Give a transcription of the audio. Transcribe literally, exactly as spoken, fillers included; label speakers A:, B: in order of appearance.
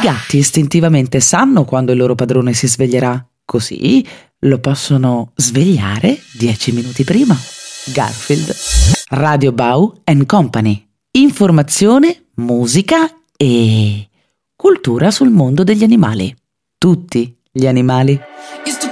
A: gatti istintivamente sanno quando il loro padrone si sveglierà, così lo possono svegliare dieci minuti prima. Garfield. Radio Bau and Company. Informazione, musica e cultura sul mondo degli animali. Tutti gli animali.